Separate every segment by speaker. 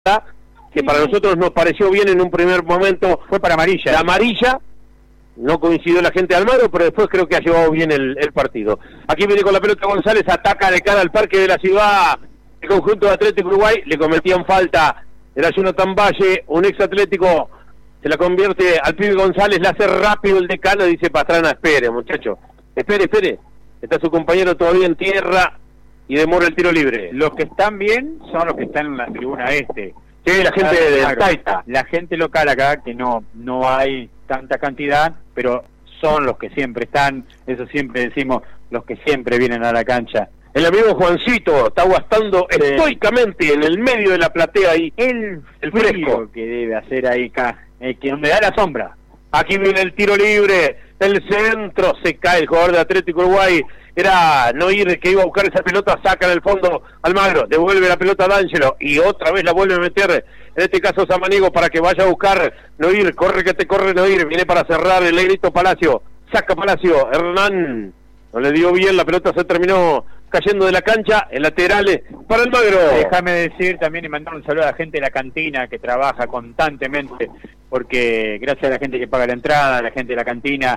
Speaker 1: que para nosotros nos pareció bien en un primer momento.
Speaker 2: Fue para amarilla.
Speaker 1: La amarilla, no coincidió la gente de Almagro, pero después creo que ha llevado bien el partido. Aquí viene con la pelota González, ataca de cara al Parque de la Ciudad, el conjunto de Atlético Uruguay, le cometían falta, era Jonathan Valle, un ex Atlético, se la convierte al pibe González, la hace rápido el decano, dice Pastrana, espere muchacho, espere, está su compañero todavía en tierra y demora el tiro libre.
Speaker 2: Los que están bien son los que están en la tribuna este.
Speaker 1: Sí, la gente de Taita.
Speaker 2: La gente local acá, que no hay tanta cantidad, pero son los que siempre están, eso siempre decimos, los que siempre vienen a la cancha.
Speaker 1: El amigo Juancito está aguantando estoicamente en el medio de la platea ahí,
Speaker 2: el
Speaker 1: fresco
Speaker 2: que debe hacer ahí, que donde da la sombra.
Speaker 1: Aquí viene el tiro libre, el centro, se cae el jugador de Atlético Uruguay, era Noir que iba a buscar esa pelota, saca en el fondo Almagro, devuelve la pelota a D'Angelo y otra vez la vuelve a meter, en este caso Samaniego para que vaya a buscar Noir, corre que te corre Noir, viene para cerrar el negrito Palacio, saca Palacio, Hernán, no le dio bien, la pelota se terminó cayendo de la cancha, el lateral para Almagro.
Speaker 2: Déjame decir también y mandar un saludo a la gente de la cantina que trabaja constantemente, porque gracias a la gente que paga la entrada, a la gente de la cantina,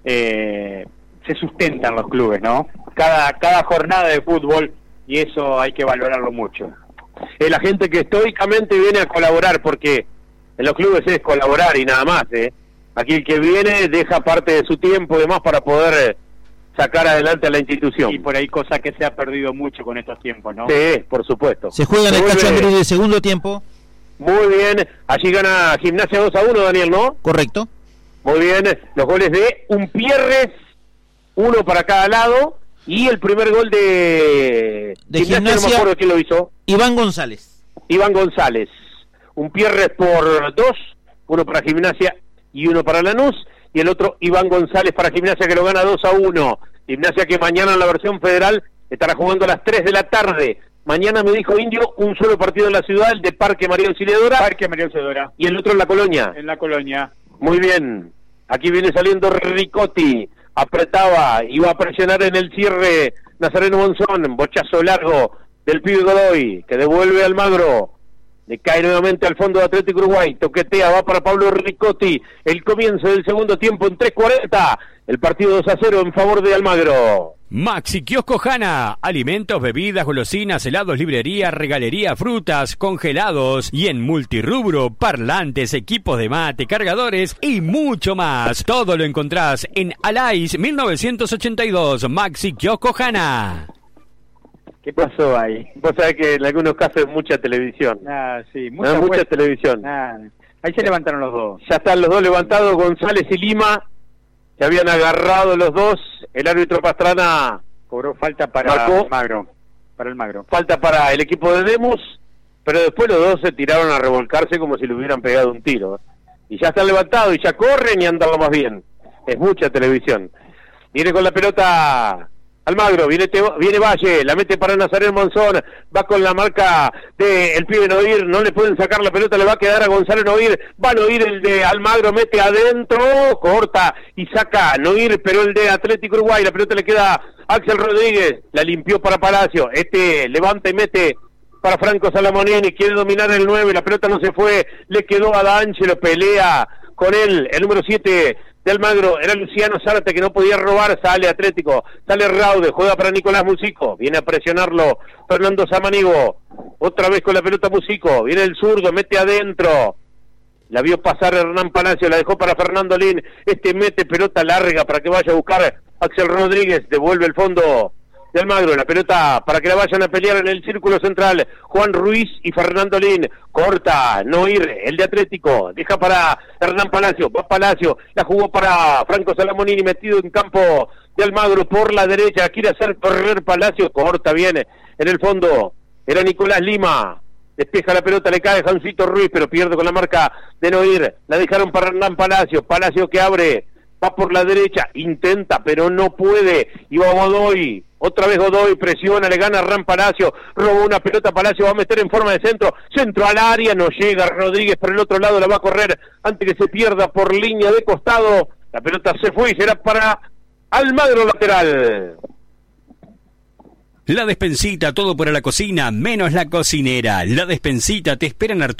Speaker 2: se sustentan los clubes, ¿no? Cada jornada de fútbol, y eso hay que valorarlo mucho.
Speaker 1: Es la gente que estoicamente viene a colaborar, porque en los clubes es colaborar y nada más, Aquí el que viene deja parte de su tiempo y demás para poder sacar adelante a la institución.
Speaker 2: Y por ahí cosa que se ha perdido mucho con estos tiempos, ¿no?
Speaker 1: Sí, por supuesto.
Speaker 3: Se juega en el Cacho Andrés del segundo tiempo.
Speaker 1: Muy bien, allí gana Gimnasia 2-1, Daniel, ¿no?
Speaker 3: Correcto.
Speaker 1: Muy bien, los goles de Umpierres, uno para cada lado, y el primer gol de Gimnasia, no me acuerdo quién lo hizo.
Speaker 3: Iván González.
Speaker 1: Umpierres por 2, uno para Gimnasia y uno para Lanús, y el otro Iván González para Gimnasia, que lo gana 2-1. Gimnasia que mañana en la versión federal estará jugando a las 3 de la tarde. Mañana me dijo Indio, un solo partido en la ciudad, el de Parque María Auxiliadora. Y el otro en la Colonia. Muy bien. Aquí viene saliendo Ricotti. Apretaba, iba a presionar en el cierre Nazareno Monzón. Bochazo largo del pibe Godoy, que devuelve Almagro. Le cae nuevamente al fondo de Atlético Uruguay, toquetea, va para Pablo Ricotti, el comienzo del segundo tiempo en 3:40, el partido 2-0 en favor de Almagro.
Speaker 4: Maxi Kiosco Hanna, alimentos, bebidas, golosinas, helados, librería, regalería, frutas, congelados y en multirrubro, parlantes, equipos de mate, cargadores y mucho más. Todo lo encontrás en Alais 1982, Maxi Kiosco Hanna.
Speaker 2: ¿Qué pasó ahí?
Speaker 1: Vos sabés que en algunos casos es mucha televisión.
Speaker 2: Sí,
Speaker 1: mucha televisión.
Speaker 2: Ahí se levantaron los dos.
Speaker 1: Ya están los dos levantados, González y Lima, se habían agarrado los dos, el árbitro Pastrana
Speaker 2: cobró falta para el Magro.
Speaker 1: Falta para el equipo de Demus, pero después los dos se tiraron a revolcarse como si le hubieran pegado un tiro. Y ya están levantados y ya corren y andan lo más bien. Es mucha televisión. Viene con la pelota Almagro, viene Valle, la mete para Nazareno Monzón, va con la marca de el pibe Noir, no le pueden sacar la pelota, le va a quedar a Gonzalo Noir, va Noir, el de Almagro, mete adentro, corta y saca Noir, pero el de Atlético Uruguay, la pelota le queda a Axel Rodríguez, la limpió para Palacio, levanta y mete para Franco Salamonini, quiere dominar el 9, la pelota no se fue, le quedó a D'Angelo, pelea con él, el número 7 de Almagro, era Luciano Zárate que no podía robar, sale Atlético, sale Raude, juega para Nicolás Musico, viene a presionarlo Fernando Samaniego, otra vez con la pelota Musico, viene el zurdo, mete adentro, la vio pasar Hernán Palacio, la dejó para Fernando Lin, mete pelota larga para que vaya a buscar Axel Rodríguez, devuelve el fondo de Almagro, la pelota para que la vayan a pelear en el círculo central, Juan Ruiz y Fernando Lin, corta, Noir, el de Atlético, deja para Hernán Palacio, va Palacio, la jugó para Franco Salamonini, metido en campo de Almagro por la derecha, quiere hacer correr Palacio, corta bien, en el fondo, era Nicolás Lima, despeja la pelota, le cae Jancito Ruiz, pero pierde con la marca de Noir, la dejaron para Hernán Palacio, Palacio que abre, va por la derecha, intenta, pero no puede, y va Godoy, otra vez Godoy, presiona, le gana a Hernán Palacio, robó una pelota, Palacio va a meter en forma de centro al área, no llega Rodríguez por el otro lado, la va a correr antes que se pierda por línea de costado, la pelota se fue y será para Almagro lateral.
Speaker 4: La Despensita, todo para la cocina, menos la cocinera. La Despensita te espera en Arturo